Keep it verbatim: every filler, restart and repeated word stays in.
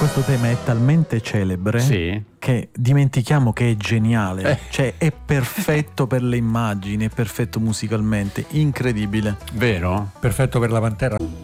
questo tema è talmente celebre sì. che dimentichiamo che è geniale, eh. cioè è perfetto per le immagini, è perfetto musicalmente, incredibile. Vero? Perfetto per la Pantera.